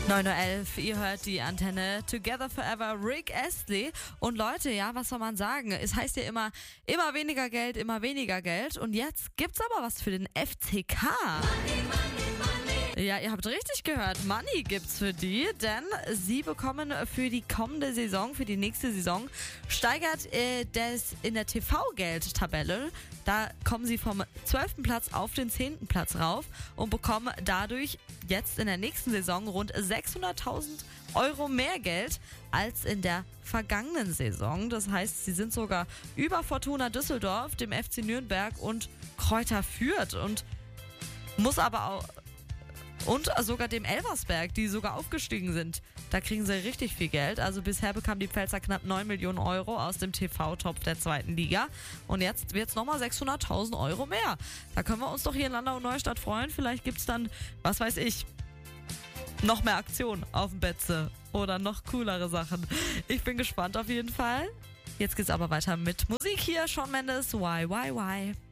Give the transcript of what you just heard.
9:11 Uhr, ihr hört die Antenne. Together Forever, Rick Astley. Und Leute, ja, was soll man sagen? Es heißt ja immer weniger Geld, immer weniger Geld. Und jetzt gibt's aber was für den FCK. Ja, ihr habt richtig gehört. Money gibt's für die, denn sie bekommen für die kommende Saison, für die nächste Saison, steigert das in der TV-Geld-Tabelle. Da kommen sie vom 12. Platz auf den 10. Platz rauf und bekommen dadurch jetzt in der nächsten Saison rund 600.000 Euro mehr Geld als in der vergangenen Saison. Das heißt, sie sind sogar über Fortuna Düsseldorf, dem FC Nürnberg und Kräuter Fürth und sogar dem Elversberg, die sogar aufgestiegen sind. Da kriegen sie richtig viel Geld. Also bisher bekamen die Pfälzer knapp 9 Millionen Euro aus dem TV-Topf der 2. Liga. Und jetzt wird es nochmal 600.000 Euro mehr. Da können wir uns doch hier in Landau und Neustadt freuen. Vielleicht gibt es dann, was weiß ich, noch mehr Aktionen auf dem Betze oder noch coolere Sachen. Ich bin gespannt auf jeden Fall. Jetzt geht's aber weiter mit Musik hier. Shawn Mendes, Why.